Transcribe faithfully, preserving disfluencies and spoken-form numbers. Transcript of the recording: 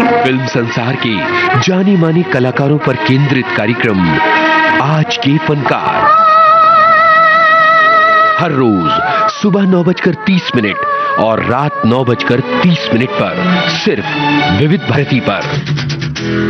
Film संसार के जानी मानी कलाकारों पर केंद्रित कार्यक्रम आज के फनकार, हर रोज सुबह नौ बजकर तीस मिनट और रात नौ बजकर तीस मिनट पर सिर्फ विविध भारती पर।